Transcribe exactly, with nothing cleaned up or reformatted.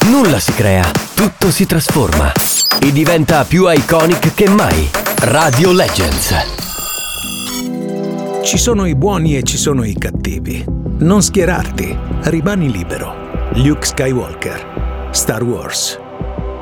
Nulla si crea, tutto si trasforma e diventa più iconic che mai. Radio Legends. Ci sono i buoni e ci sono i cattivi. Non schierarti, rimani libero. Luke Skywalker, Star Wars.